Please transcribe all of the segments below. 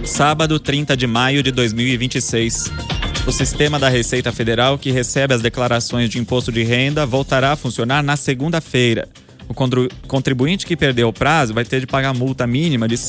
Sábado, 30 de maio de 2026. O sistema da Receita Federal, que recebe as declarações de imposto de renda, voltará a funcionar na segunda-feira. O contribuinte que perdeu o prazo vai ter de pagar multa mínima de R$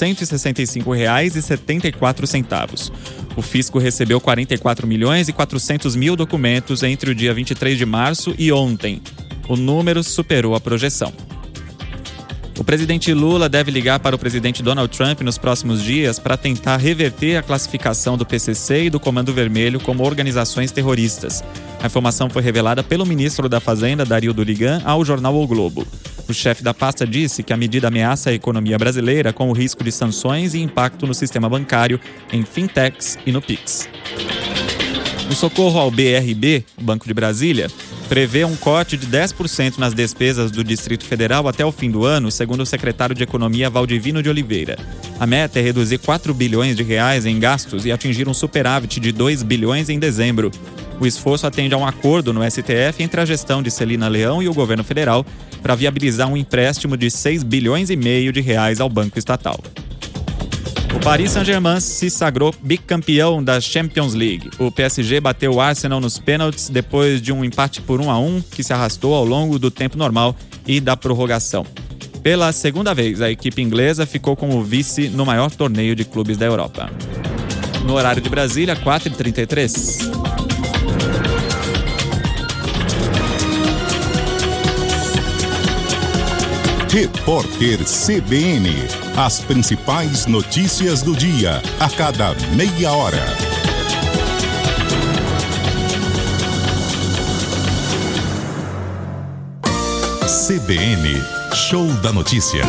165,74. O fisco recebeu 44 milhões e 400 mil documentos entre o dia 23 de março e ontem. O número superou a projeção. O presidente Lula deve ligar para o presidente Donald Trump nos próximos dias para tentar reverter a classificação do PCC e do Comando Vermelho como organizações terroristas. A informação foi revelada pelo ministro da Fazenda, Dario Durigan, ao jornal O Globo. O chefe da pasta disse que a medida ameaça a economia brasileira com o risco de sanções e impacto no sistema bancário, em fintechs e no Pix. O socorro ao BRB, o Banco de Brasília, prevê um corte de 10% nas despesas do Distrito Federal até o fim do ano, segundo o secretário de Economia Valdivino de Oliveira. A meta é reduzir 4 bilhões de reais em gastos e atingir um superávit de 2 bilhões em dezembro. O esforço atende a um acordo no STF entre a gestão de Celina Leão e o governo federal para viabilizar um empréstimo de 6 bilhões e meio de reais ao Banco Estatal. O Paris Saint-Germain se sagrou bicampeão da Champions League. O PSG bateu o Arsenal nos pênaltis depois de um empate por 1-1 que se arrastou ao longo do tempo normal e da prorrogação. Pela segunda vez, a equipe inglesa ficou como vice no maior torneio de clubes da Europa. No horário de Brasília, 4h33. Repórter CBN. As principais notícias do dia, a cada meia hora. CBN, Show da Notícia.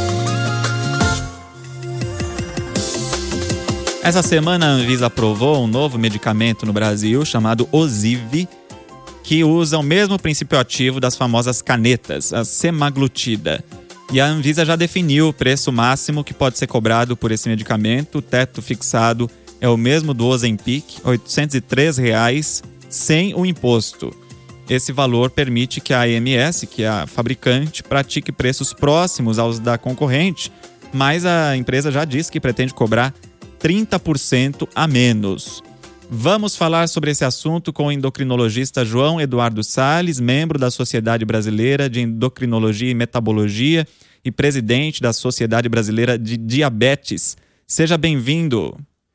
Essa semana a Anvisa aprovou um novo medicamento no Brasil chamado Ozivy, que usa o mesmo princípio ativo das famosas canetas, a semaglutida. E a Anvisa já definiu o preço máximo que pode ser cobrado por esse medicamento. O teto fixado é o mesmo do Ozempic, R$ 803, sem o imposto. Esse valor permite que a AMS, que é a fabricante, pratique preços próximos aos da concorrente, mas a empresa já disse que pretende cobrar 30% a menos. Vamos falar sobre esse assunto com o endocrinologista João Eduardo Salles, membro da Sociedade Brasileira de Endocrinologia e Metabologia e presidente da Sociedade Brasileira de Diabetes. Seja bem-vindo.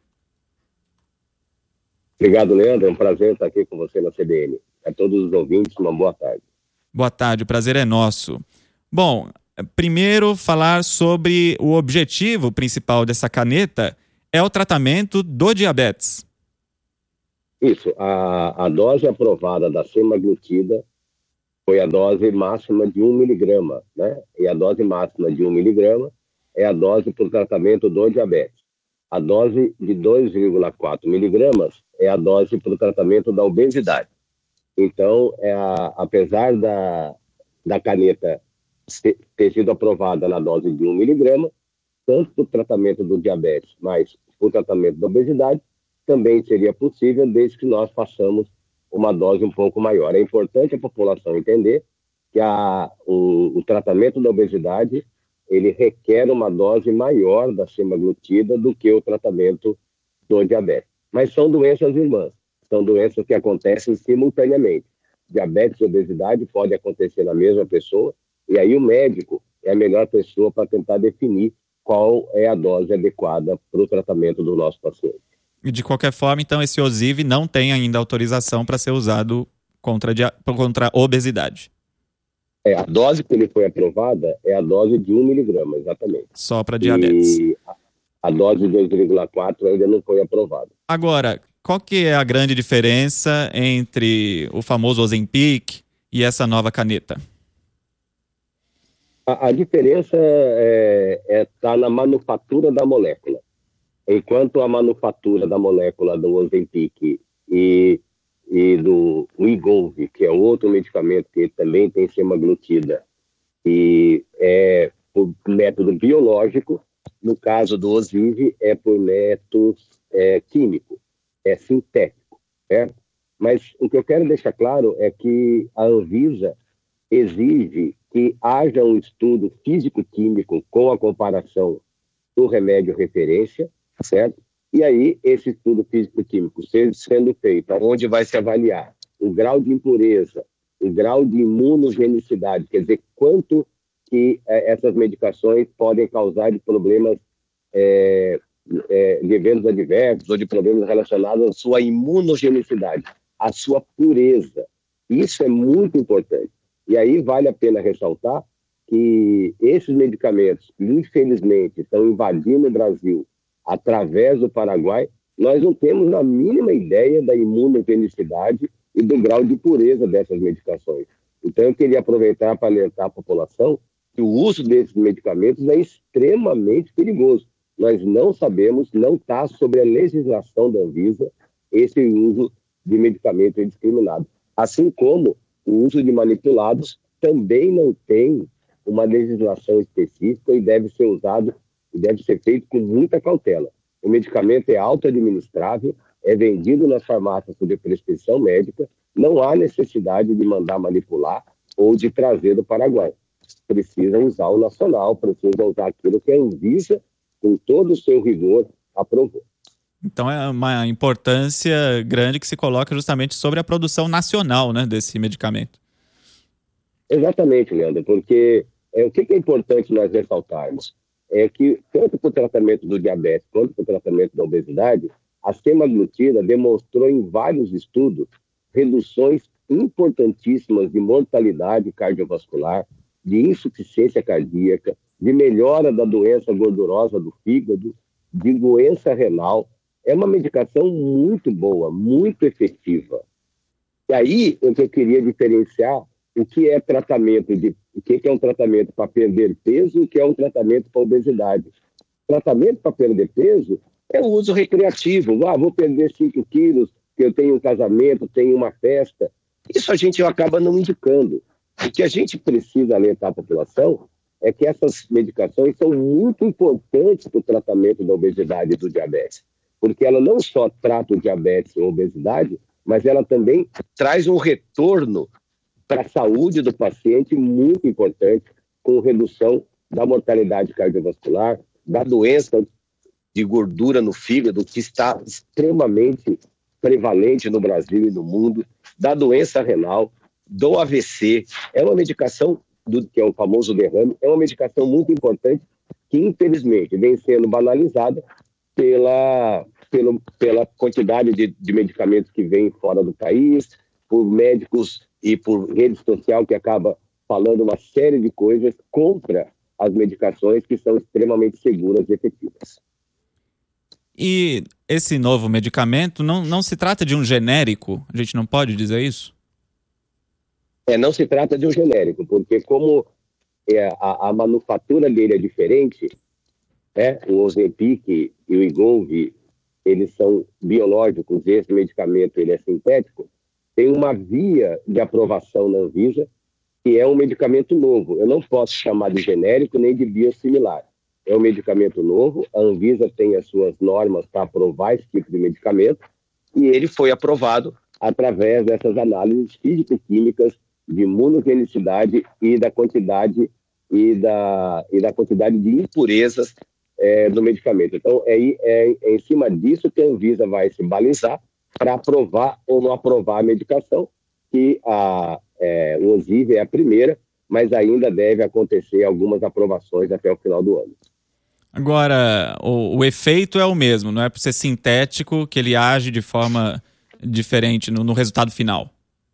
Obrigado, Leandro. É um prazer estar aqui com você na CBN. A todos os ouvintes, uma boa tarde. Boa tarde, o prazer é nosso. Bom, primeiro falar sobre o objetivo principal dessa caneta é o tratamento do diabetes. Isso, a dose aprovada da semaglutida foi a dose máxima de 1 miligrama, né? E a dose máxima de 1 miligrama é a dose para o tratamento do diabetes. A dose de 2,4 miligramas é a dose para o tratamento da obesidade. Então, apesar da caneta ter sido aprovada na dose de 1 miligrama, tanto para o tratamento do diabetes, mas para o tratamento da obesidade, também seria possível, desde que nós façamos uma dose um pouco maior. É importante a população entender que o tratamento da obesidade, ele requer uma dose maior da semaglutida do que o tratamento do diabetes. Mas são doenças irmãs, são doenças que acontecem simultaneamente. Diabetes e obesidade pode acontecer na mesma pessoa, e aí o médico é a melhor pessoa para tentar definir qual é a dose adequada para o tratamento do nosso paciente. E de qualquer forma, então, esse Ozivy não tem ainda autorização para ser usado contra a obesidade. A dose que ele foi aprovada é a dose de 1 miligrama, exatamente. Só para diabetes. E a dose de 2,4 ainda não foi aprovada. Agora, qual que é a grande diferença entre o famoso Ozempic e essa nova caneta? A diferença está na manufatura da molécula. Enquanto a manufatura da molécula do Ozempic e do Wegovy, que é outro medicamento que também tem semaglutida, e é por método biológico, no caso do Ozivy é por método químico, é sintético, certo? Mas o que eu quero deixar claro é que a Anvisa exige que haja um estudo físico-químico com a comparação do remédio referência, certo? E aí, esse estudo físico-químico sendo feito, onde vai se avaliar o grau de impureza, o grau de imunogenicidade, quer dizer, quanto que essas medicações podem causar de problemas de eventos adversos ou de problemas relacionados à sua imunogenicidade, à sua pureza. Isso é muito importante. E aí vale a pena ressaltar que esses medicamentos, que infelizmente estão invadindo o Brasil através do Paraguai, nós não temos a mínima ideia da imunogenicidade e do grau de pureza dessas medicações. Então eu queria aproveitar para alertar a população que o uso desses medicamentos é extremamente perigoso. Nós não sabemos, não está sobre a legislação da Anvisa esse uso de medicamento indiscriminado. Assim como o uso de manipulados também não tem uma legislação específica e deve ser usado e deve ser feito com muita cautela. O medicamento é auto-administrável, é vendido nas farmácias sob prescrição médica, não há necessidade de mandar manipular ou de trazer do Paraguai. Precisa usar o nacional, precisa usar aquilo que a Anvisa, com todo o seu rigor, aprovou. Então é uma importância grande que se coloca justamente sobre a produção nacional, né, desse medicamento. Exatamente, Leandro, porque o que é importante nós ressaltarmos é que, tanto para o tratamento do diabetes quanto para o tratamento da obesidade, a semaglutida demonstrou em vários estudos reduções importantíssimas de mortalidade cardiovascular, de insuficiência cardíaca, de melhora da doença gordurosa do fígado, de doença renal. É uma medicação muito boa, muito efetiva. E aí, o que eu queria diferenciar, o que é tratamento o que é um tratamento para perder peso e o que é um tratamento para obesidade. Tratamento para perder peso é o uso recreativo. Vou perder 5 quilos, que eu tenho um casamento, tenho uma festa. Isso a gente acaba não indicando. O que a gente precisa alertar a população é que essas medicações são muito importantes para o tratamento da obesidade e do diabetes, porque ela não só trata o diabetes ou obesidade, mas ela também traz um retorno para a saúde do paciente muito importante, com redução da mortalidade cardiovascular, da doença de gordura no fígado, que está extremamente prevalente no Brasil e no mundo, da doença renal, do AVC. É uma medicação, que é o famoso derrame, é uma medicação muito importante que, infelizmente, vem sendo banalizada pela quantidade de medicamentos que vêm fora do país, por médicos e por rede social que acaba falando uma série de coisas contra as medicações que são extremamente seguras e efetivas. E esse novo medicamento não se trata de um genérico? A gente não pode dizer isso? Não se trata de um genérico, porque como a manufatura dele é diferente, o Ozempic e o Wegovy, eles são biológicos, esse medicamento ele é sintético, tem uma via de aprovação na Anvisa, que é um medicamento novo. Eu não posso chamar de genérico nem de biosimilar. É um medicamento novo, a Anvisa tem as suas normas para aprovar esse tipo de medicamento, e ele foi aprovado através dessas análises físico-químicas de imunogenicidade e da quantidade de impurezas do medicamento. Então, é em cima disso que a Anvisa vai se balizar para aprovar ou não aprovar a medicação, que o Ozivy é a primeira, mas ainda deve acontecer algumas aprovações até o final do ano. Agora, o efeito é o mesmo, não é por ser sintético que ele age de forma diferente no resultado final?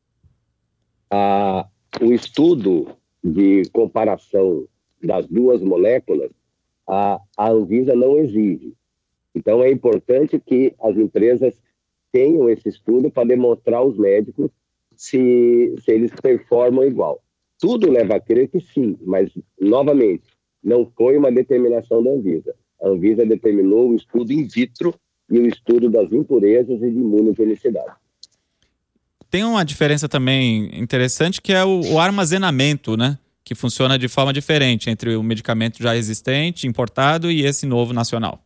O estudo de comparação das duas moléculas, a Anvisa não exige. Então, é importante que as empresas tenham esse estudo para demonstrar aos médicos se eles performam igual. Tudo leva a crer que sim, mas, novamente, não foi uma determinação da Anvisa. A Anvisa determinou o estudo in vitro e o estudo das impurezas e de imunogenicidade. Tem uma diferença também interessante que é o armazenamento, né? Que funciona de forma diferente entre o medicamento já existente, importado, e esse novo nacional.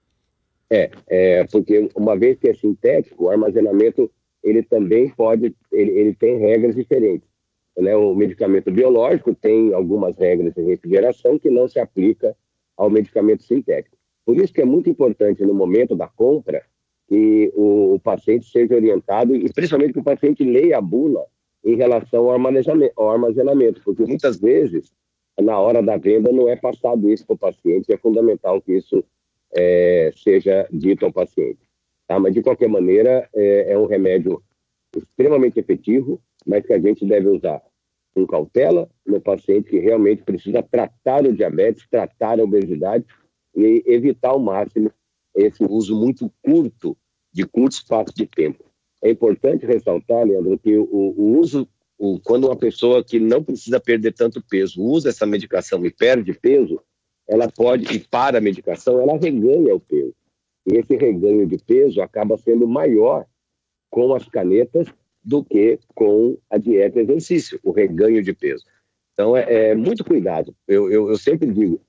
Porque uma vez que é sintético, o armazenamento ele também ele tem regras diferentes. Né? O medicamento biológico tem algumas regras de refrigeração que não se aplica ao medicamento sintético. Por isso que é muito importante no momento da compra que o paciente seja orientado e principalmente que o paciente leia a bula em relação ao armazenamento, porque muitas vezes na hora da venda não é passado isso para o paciente, é fundamental que isso seja dito ao paciente. Tá? Mas de qualquer maneira é um remédio extremamente efetivo, mas que a gente deve usar com cautela no paciente que realmente precisa tratar o diabetes, tratar a obesidade e evitar ao máximo esse uso muito curto, de curto espaço de tempo. É importante ressaltar, Leandro, que o uso, quando uma pessoa que não precisa perder tanto peso usa essa medicação e perde peso, ela pode, e para a medicação, ela reganha o peso. E esse reganho de peso acaba sendo maior com as canetas do que com a dieta e exercício, o reganho de peso. Então, muito cuidado. Eu sempre digo,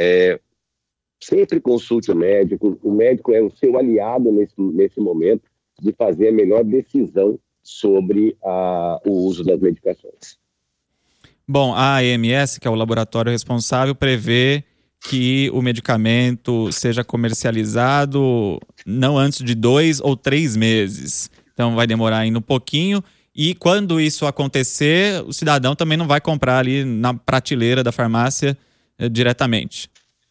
sempre consulte o médico é o seu aliado nesse momento de fazer a melhor decisão sobre o uso das medicações. Bom, a AMS, que é o laboratório responsável, prevê que o medicamento seja comercializado não antes de 2 ou 3 meses. Então vai demorar ainda um pouquinho. E quando isso acontecer, o cidadão também não vai comprar ali na prateleira da farmácia diretamente.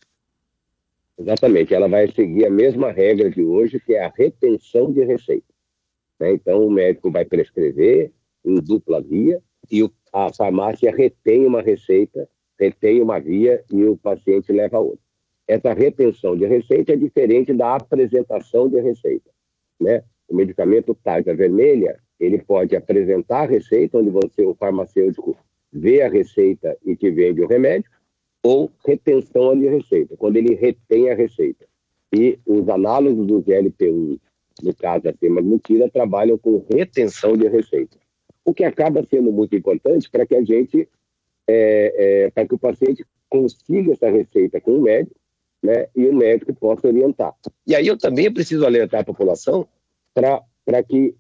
Exatamente, ela vai seguir a mesma regra de hoje, que é a retenção de receita. Né? Então, o médico vai prescrever em dupla via e a farmácia retém uma receita, retém uma via e o paciente leva outra. Essa retenção de receita é diferente da apresentação de receita. Né? O medicamento tarja vermelha, ele pode apresentar a receita, onde o farmacêutico vê a receita e te vende o remédio, ou retenção de receita, quando ele retém a receita. E os análogos do GLP-1, no caso a semaglutida, trabalham com retenção de receita. O que acaba sendo muito importante para que a gente, para que o paciente consiga essa receita com o médico, né, e o médico possa orientar. E aí eu também preciso alertar a população para que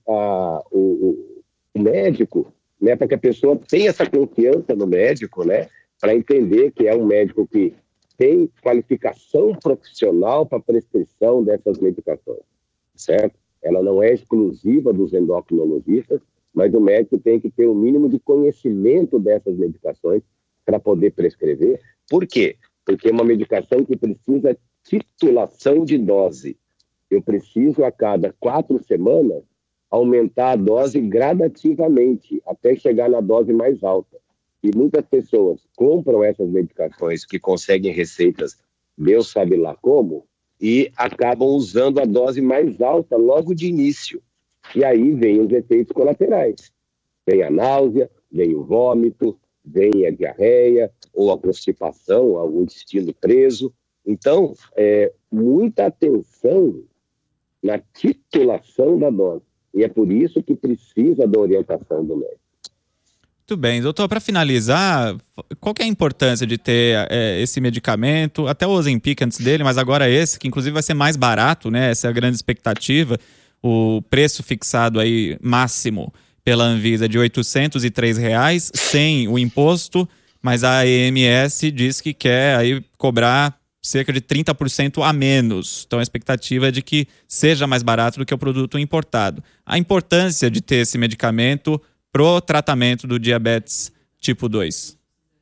o médico, né, para que a pessoa tenha essa confiança no médico, né, para entender que é um médico que tem qualificação profissional para prescrição dessas medicações, certo? Ela não é exclusiva dos endocrinologistas, mas o médico tem que ter o mínimo de conhecimento dessas medicações para poder prescrever. Por quê? Porque é uma medicação que precisa titulação de dose. Eu preciso, a cada 4 semanas, aumentar a dose gradativamente, até chegar na dose mais alta. E muitas pessoas compram essas medicações que conseguem receitas, Deus sabe lá como, e acabam usando a dose mais alta logo de início. E aí vem os efeitos colaterais. Vem a náusea, vem o vômito, vem a diarreia, ou a constipação, o intestino preso. Então, muita atenção na titulação da dose. E é por isso que precisa da orientação do médico. Muito bem. Doutor, para finalizar, qual que é a importância de ter esse medicamento, até o Ozempic antes dele, mas agora esse, que inclusive vai ser mais barato, né? Essa é a grande expectativa. O preço fixado aí máximo pela Anvisa de R$ 803, sem o imposto, mas a AMS diz que quer aí cobrar cerca de 30% a menos. Então a expectativa é de que seja mais barato do que o produto importado. A importância de ter esse medicamento pro tratamento do diabetes tipo 2?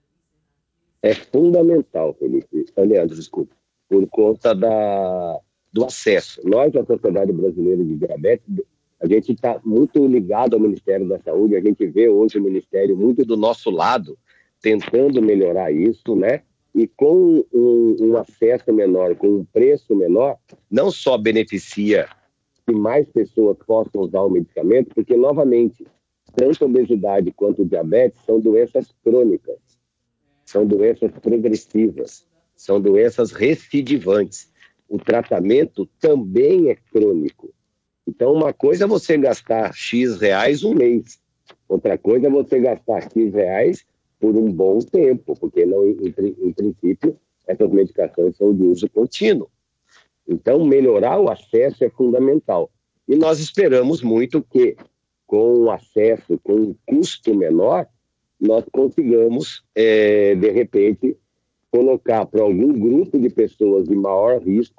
É fundamental, Felipe. Leandro, desculpa. Por conta do acesso. Nós, a Sociedade Brasileira de Diabetes, a gente está muito ligado ao Ministério da Saúde, a gente vê hoje o Ministério muito do nosso lado, tentando melhorar isso, né? E com um acesso menor, com um preço menor, não só beneficia que mais pessoas possam usar o medicamento, porque, novamente, tanto a obesidade quanto o diabetes são doenças crônicas, são doenças progressivas, são doenças recidivantes. O tratamento também é crônico. Então, uma coisa é você gastar X reais um mês, outra coisa é você gastar X reais por um bom tempo, porque não, em princípio, essas medicações são de uso contínuo. Então, melhorar o acesso é fundamental. E nós esperamos muito que, com o acesso, com um custo menor, nós consigamos, de repente, colocar para algum grupo de pessoas de maior risco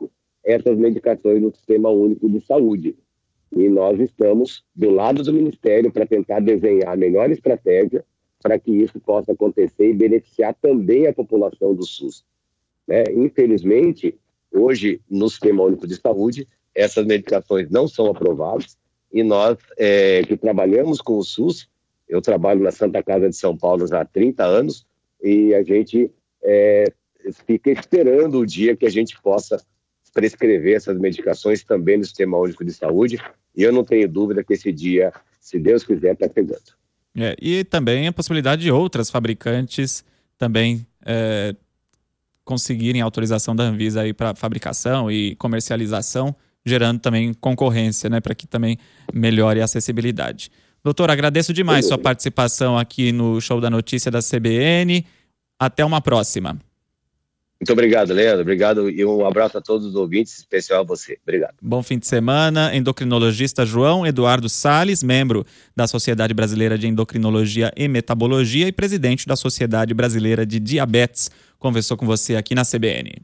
essas medicações no Sistema Único de Saúde. E nós estamos do lado do Ministério para tentar desenhar a melhor estratégia para que isso possa acontecer e beneficiar também a população do SUS. Infelizmente, hoje, no Sistema Único de Saúde, essas medicações não são aprovadas e nós, que trabalhamos com o SUS, eu trabalho na Santa Casa de São Paulo já há 30 anos e a gente fica esperando o dia que a gente possa prescrever essas medicações também no Sistema Único de Saúde, e eu não tenho dúvida que esse dia, se Deus quiser, está chegando. E também a possibilidade de outras fabricantes também conseguirem autorização da Anvisa aí para fabricação e comercialização, gerando também concorrência, né, para que também melhore a acessibilidade. Doutor, agradeço demais sua participação aqui no Show da Notícia da CBN. Até uma próxima. Muito obrigado, Leandro. Obrigado e um abraço a todos os ouvintes, especial a você. Obrigado. Bom fim de semana. Endocrinologista João Eduardo Salles, membro da Sociedade Brasileira de Endocrinologia e Metabologia e presidente da Sociedade Brasileira de Diabetes, conversou com você aqui na CBN.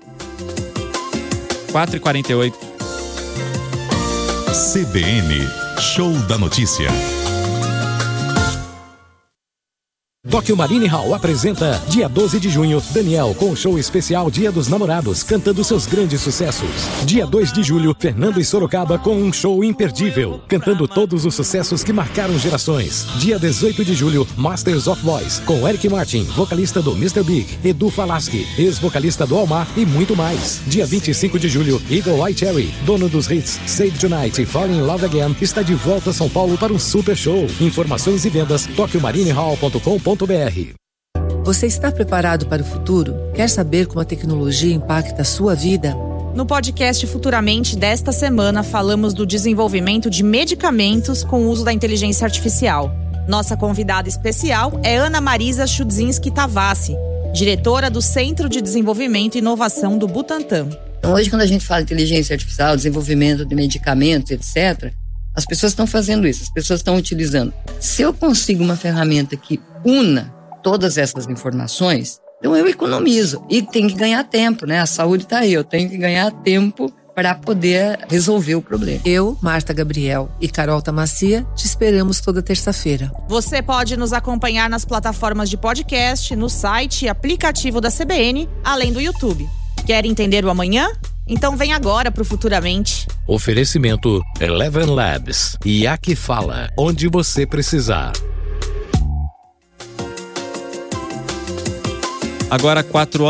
4h48. CBN, Show da Notícia. Tóquio Marine Hall apresenta, dia 12 de junho, Daniel com o show especial Dia dos Namorados, cantando seus grandes sucessos. Dia 2 de julho, Fernando e Sorocaba com um show imperdível, cantando todos os sucessos que marcaram gerações. Dia 18 de julho, Masters of Voice, com Eric Martin, vocalista do Mr. Big, Edu Falaschi, ex-vocalista do Almar e muito mais. Dia 25 de julho, Eagle Eye Cherry, dono dos hits Save Tonight e Fall in Love Again, está de volta a São Paulo para um super show. Informações e vendas, toquiomarinehall.com.br. Você está preparado para o futuro? Quer saber como a tecnologia impacta a sua vida? No podcast Futuramente desta semana, falamos do desenvolvimento de medicamentos com o uso da inteligência artificial. Nossa convidada especial é Ana Marisa Chudzinski Tavassi, diretora do Centro de Desenvolvimento e Inovação do Butantan. Então, hoje, quando a gente fala de inteligência artificial, desenvolvimento de medicamentos, etc., as pessoas estão fazendo isso, as pessoas estão utilizando. Se eu consigo uma ferramenta que una todas essas informações, então eu economizo. E tem que ganhar tempo, né? A saúde está aí, eu tenho que ganhar tempo para poder resolver o problema. Eu, Marta Gabriel e Carol Tamacia te esperamos toda terça-feira. Você pode nos acompanhar nas plataformas de podcast, no site e aplicativo da CBN, além do YouTube. Quer entender o amanhã? Então vem agora pro Futuramente. Oferecimento Eleven Labs e Aqui Fala, onde você precisar. Agora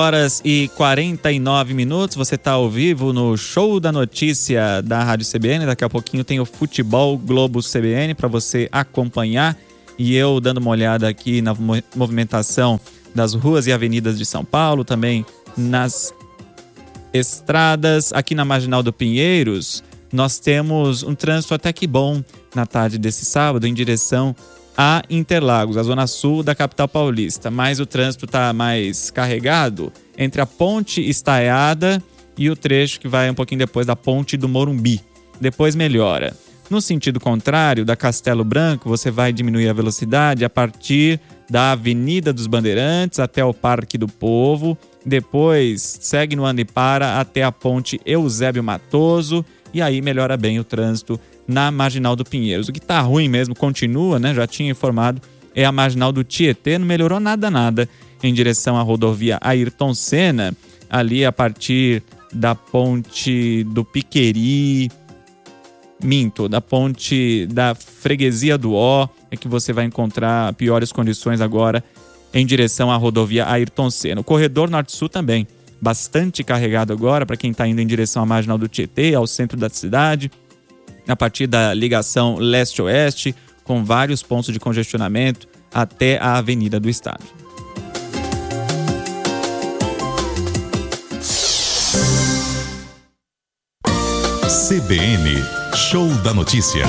4h49, você está ao vivo no Show da Notícia da Rádio CBN. Daqui a pouquinho tem o Futebol Globo CBN para você acompanhar. E eu dando uma olhada aqui na movimentação das ruas e avenidas de São Paulo, também nas estradas. Aqui na Marginal do Pinheiros, nós temos um trânsito até que bom na tarde desse sábado em direção a Interlagos, a zona sul da capital paulista. Mas o trânsito está mais carregado entre a Ponte Estaiada e o trecho que vai um pouquinho depois da Ponte do Morumbi. Depois melhora. No sentido contrário, da Castelo Branco, você vai diminuir a velocidade a partir da Avenida dos Bandeirantes até o Parque do Povo. Depois segue no Andipara até a Ponte Eusébio Matoso e aí melhora bem o trânsito na Marginal do Pinheiros. O que está ruim mesmo, continua, né? Já tinha informado, é a Marginal do Tietê, não melhorou nada em direção à rodovia Ayrton Senna, ali a partir da Ponte do Piqueri, da Ponte da Freguesia do Ó, é que você vai encontrar piores condições agora em direção à rodovia Ayrton Senna. O corredor Norte-Sul também, bastante carregado agora para quem está indo em direção à Marginal do Tietê, ao centro da cidade, a partir da ligação leste-oeste, com vários pontos de congestionamento até a Avenida do Estado. CBN, Show da Notícia.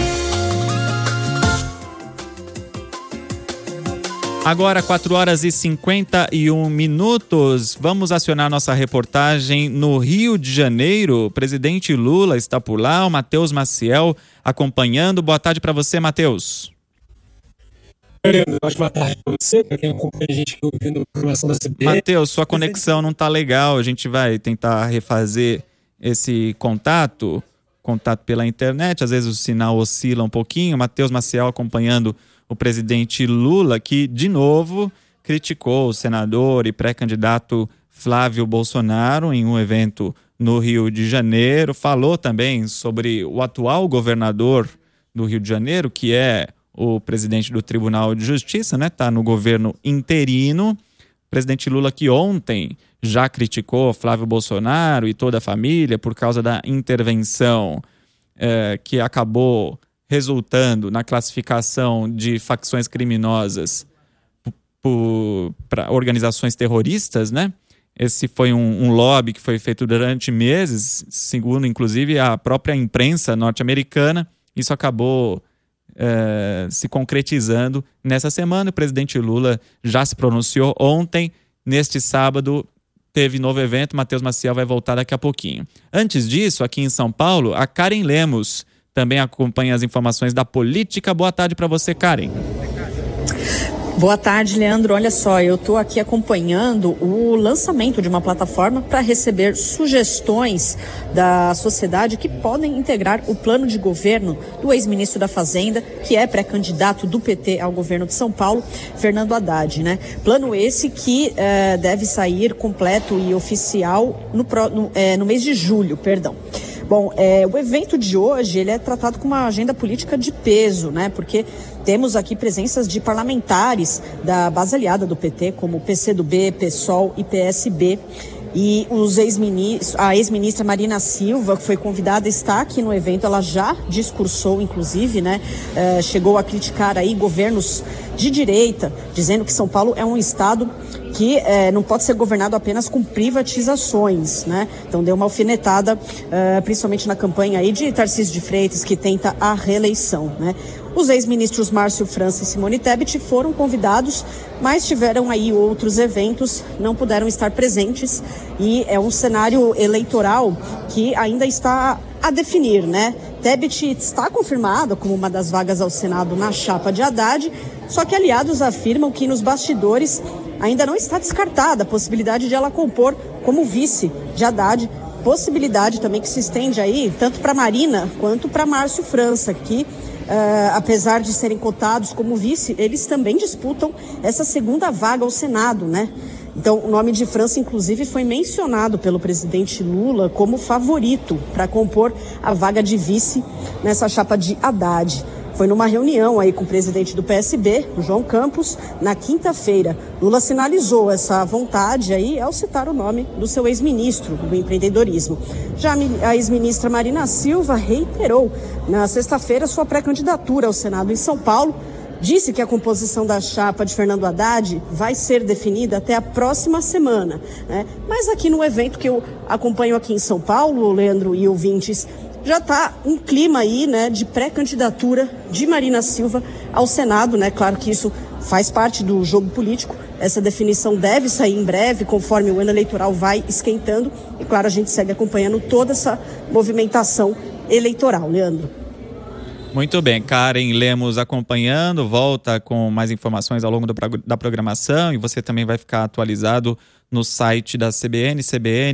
Agora 4h51. Vamos acionar nossa reportagem no Rio de Janeiro. O presidente Lula está por lá, o Matheus Maciel acompanhando. Boa tarde para você, Matheus. Ótima tarde para você, para quem acompanha a gente ouvindo a programação da CBN. Matheus, sua conexão não está legal, a gente vai tentar refazer esse contato pela internet, às vezes o sinal oscila um pouquinho. Matheus Maciel acompanhando o presidente Lula, que de novo criticou o senador e pré-candidato Flávio Bolsonaro em um evento no Rio de Janeiro. Falou também sobre o atual governador do Rio de Janeiro, que é o presidente do Tribunal de Justiça, né? Está no governo interino. O presidente Lula, que ontem já criticou Flávio Bolsonaro e toda a família por causa da intervenção que acabou resultando na classificação de facções criminosas para organizações terroristas, né? Esse foi um lobby que foi feito durante meses, segundo inclusive a própria imprensa norte-americana. Isso acabou se concretizando nessa semana. O presidente Lula já se pronunciou ontem. Neste sábado teve novo evento. Matheus Maciel vai voltar daqui a pouquinho. Antes disso, aqui em São Paulo, a Karen Lemos também acompanha as informações da política. Boa tarde para você, Karen. Boa tarde, Leandro. Olha só, eu estou aqui acompanhando o lançamento de uma plataforma para receber sugestões da sociedade que podem integrar o plano de governo do ex-ministro da Fazenda, que é pré-candidato do PT ao governo de São Paulo, Fernando Haddad, né? Plano esse que deve sair completo e oficial no mês de julho, perdão. Bom, o evento de hoje ele é tratado com uma agenda política de peso, né? Porque temos aqui presenças de parlamentares da base aliada do PT, como PCdoB, PSOL e PSB. E a ex-ministra Marina Silva, que foi convidada, está aqui no evento. Ela já discursou, inclusive, né? Chegou a criticar aí governos de direita, dizendo que São Paulo é um estado que não pode ser governado apenas com privatizações, né? Então deu uma alfinetada, principalmente na campanha aí de Tarcísio de Freitas, que tenta a reeleição, né? Os ex-ministros Márcio França e Simone Tebet foram convidados, mas tiveram aí outros eventos, não puderam estar presentes, e é um cenário eleitoral que ainda está a definir, né? Tebet está confirmada como uma das vagas ao Senado na chapa de Haddad, só que aliados afirmam que nos bastidores ainda não está descartada a possibilidade de ela compor como vice de Haddad, possibilidade também que se estende aí tanto para Marina quanto para Márcio França, que apesar de serem cotados como vice, eles também disputam essa segunda vaga ao Senado, né? Então, o nome de França, inclusive, foi mencionado pelo presidente Lula como favorito para compor a vaga de vice nessa chapa de Haddad. Foi numa reunião aí com o presidente do PSB, o João Campos, na quinta-feira. Lula sinalizou essa vontade aí ao citar o nome do seu ex-ministro do empreendedorismo. Já a ex-ministra Marina Silva reiterou na sexta-feira sua pré-candidatura ao Senado em São Paulo. Disse que a composição da chapa de Fernando Haddad vai ser definida até a próxima semana, né? Mas aqui no evento que eu acompanho aqui em São Paulo, Leandro e ouvintes, já está um clima aí, né, de pré-candidatura de Marina Silva ao Senado, né? Claro que isso faz parte do jogo político. Essa definição deve sair em breve, conforme o ano eleitoral vai esquentando. E claro, a gente segue acompanhando toda essa movimentação eleitoral, Leandro. Muito bem, Karen Lemos acompanhando, volta com mais informações ao longo da programação, e você também vai ficar atualizado no site da CBN,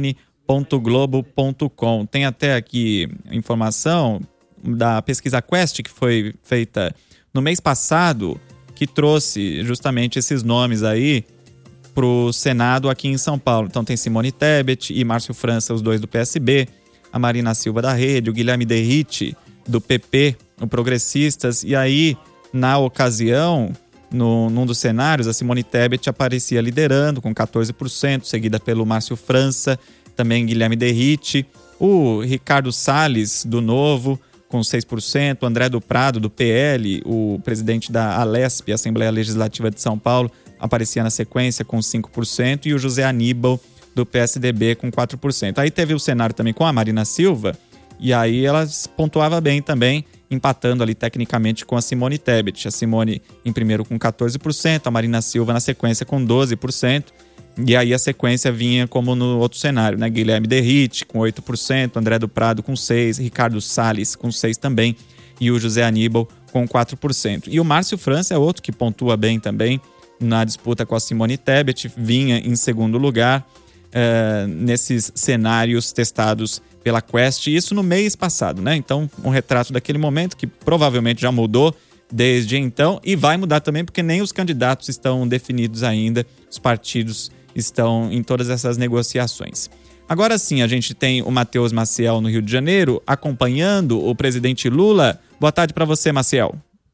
cbn.globo.com. Tem até aqui informação da pesquisa Quest, que foi feita no mês passado, que trouxe justamente esses nomes aí para o Senado aqui em São Paulo. Então tem Simone Tebet e Márcio França, os dois do PSB, a Marina Silva da Rede, o Guilherme Derrite do PP, o Progressistas. E aí, na ocasião, num dos cenários, a Simone Tebet aparecia liderando com 14%, seguida pelo Márcio França, também Guilherme Derrite, o Ricardo Salles, do Novo, com 6%, o André do Prado, do PL, o presidente da Alesp, Assembleia Legislativa de São Paulo, aparecia na sequência com 5%, e o José Aníbal, do PSDB, com 4%. Aí teve o cenário também com a Marina Silva, e aí ela pontuava bem também, empatando ali tecnicamente com a Simone Tebet. A Simone em primeiro com 14%, a Marina Silva na sequência com 12%, e aí a sequência vinha como no outro cenário, né? Guilherme Derrite com 8%, André do Prado com 6%, Ricardo Salles com 6% também, e o José Aníbal com 4%. E o Márcio França é outro que pontua bem também na disputa com a Simone Tebet, vinha em segundo lugar nesses cenários testados pela Quest, isso no mês passado, né? Então, um retrato daquele momento que provavelmente já mudou desde então e vai mudar também porque nem os candidatos estão definidos ainda, os partidos estão em todas essas negociações. Agora sim, a gente tem o Matheus Maciel no Rio de Janeiro acompanhando o presidente Lula. Boa tarde para você, Maciel.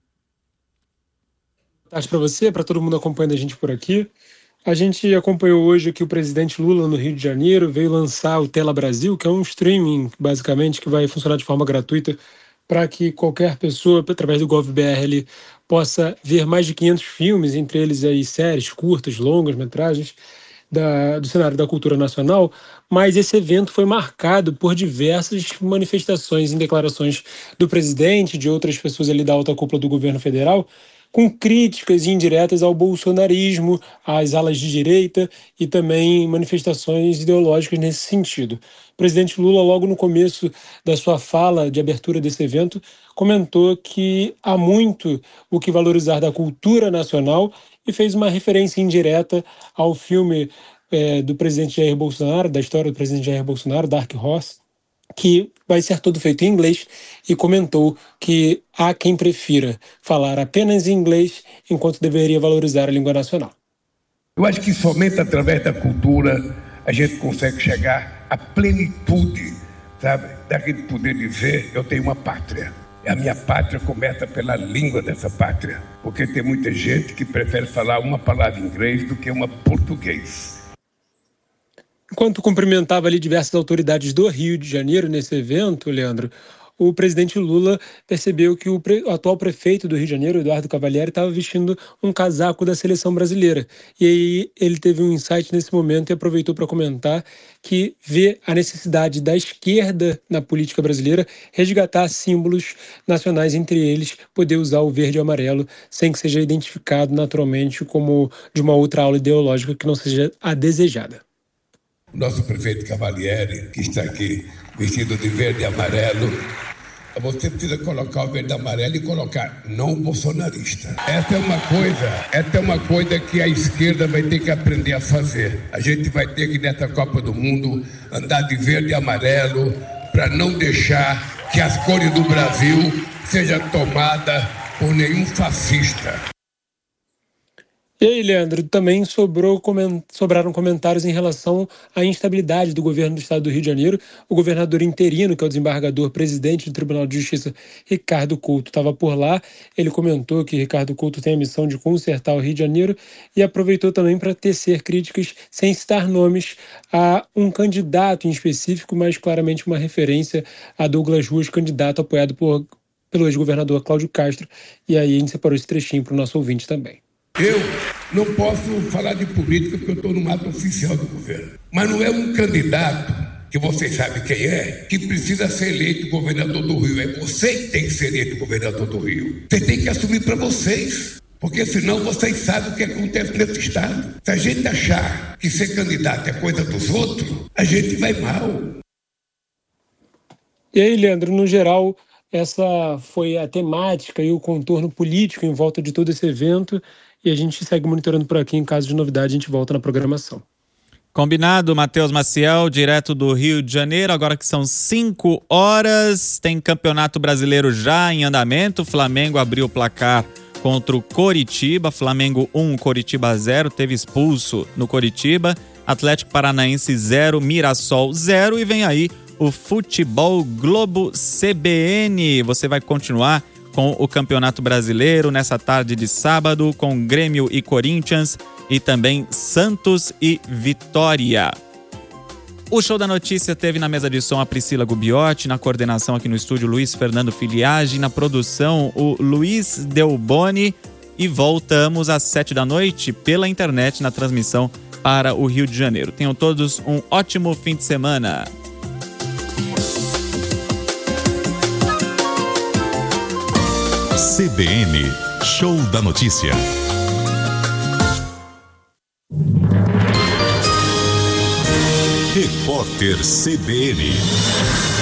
Boa tarde para você, para todo mundo acompanhando a gente por aqui. A gente acompanhou hoje que o presidente Lula no Rio de Janeiro veio lançar o Tela Brasil, que é um streaming, basicamente, que vai funcionar de forma gratuita para que qualquer pessoa, através do GovBR, possa ver mais de 500 filmes, entre eles aí séries curtas, longas, metragens, do cenário da cultura nacional, mas esse evento foi marcado por diversas manifestações e declarações do presidente, de outras pessoas ali da alta cúpula do governo federal, com críticas indiretas ao bolsonarismo, às alas de direita e também manifestações ideológicas nesse sentido. O presidente Lula, logo no começo da sua fala de abertura desse evento, comentou que há muito o que valorizar da cultura nacional e fez uma referência indireta ao filme do presidente Jair Bolsonaro, da história do presidente Jair Bolsonaro, Dark Horse, que vai ser todo feito em inglês, e comentou que há quem prefira falar apenas em inglês enquanto deveria valorizar a língua nacional. Eu acho que somente através da cultura a gente consegue chegar à plenitude, sabe? Daquele poder dizer, eu tenho uma pátria. E a minha pátria começa pela língua dessa pátria, porque tem muita gente que prefere falar uma palavra em inglês do que uma português. Enquanto cumprimentava ali diversas autoridades do Rio de Janeiro nesse evento, Leandro, o presidente Lula percebeu que o atual prefeito do Rio de Janeiro, Eduardo Cavalieri, estava vestindo um casaco da seleção brasileira. E aí ele teve um insight nesse momento e aproveitou para comentar que vê a necessidade da esquerda na política brasileira resgatar símbolos nacionais, entre eles poder usar o verde e o amarelo sem que seja identificado naturalmente como de uma outra aula ideológica que não seja a desejada. O nosso prefeito Cavalieri, que está aqui vestido de verde e amarelo, você precisa colocar o verde e amarelo e colocar não bolsonarista. Essa é uma coisa que a esquerda vai ter que aprender a fazer. A gente vai ter que, nessa Copa do Mundo, andar de verde e amarelo para não deixar que as cores do Brasil sejam tomadas por nenhum fascista. E aí, Leandro, também sobraram comentários em relação à instabilidade do governo do estado do Rio de Janeiro. O governador interino, que é o desembargador presidente do Tribunal de Justiça, Ricardo Couto, estava por lá. Ele comentou que Ricardo Couto tem a missão de consertar o Rio de Janeiro e aproveitou também para tecer críticas, sem citar nomes, a um candidato em específico, mas claramente uma referência a Douglas Ruas, candidato apoiado pelo ex-governador Cláudio Castro. E aí a gente separou esse trechinho para o nosso ouvinte também. Eu não posso falar de política porque eu estou no ato oficial do governo. Mas não é um candidato, que vocês sabem quem é, que precisa ser eleito governador do Rio. É você que tem que ser eleito governador do Rio. Você tem que assumir para vocês. Porque senão vocês sabem o que acontece nesse estado. Se a gente achar que ser candidato é coisa dos outros, a gente vai mal. E aí, Leandro, no geral, essa foi a temática e o contorno político em volta de todo esse evento. E a gente segue monitorando por aqui. Em caso de novidade, a gente volta na programação. Combinado, Matheus Maciel, direto do Rio de Janeiro. Agora que são 5 horas, tem Campeonato Brasileiro já em andamento. Flamengo abriu o placar contra o Coritiba. Flamengo 1, Coritiba 0. Teve expulso no Coritiba. Atlético Paranaense 0, Mirassol 0. E vem aí o Futebol Globo CBN. Você vai continuar com o Campeonato Brasileiro nessa tarde de sábado, com Grêmio e Corinthians e também Santos e Vitória. O Show da Notícia teve na mesa de som a Priscila Gubiotti, na coordenação aqui no estúdio Luiz Fernando Filiage, na produção o Luiz Delboni, e voltamos às 7 da noite pela internet na transmissão para o Rio de Janeiro. Tenham todos um ótimo fim de semana. CBN, Show da Notícia. Repórter CBN.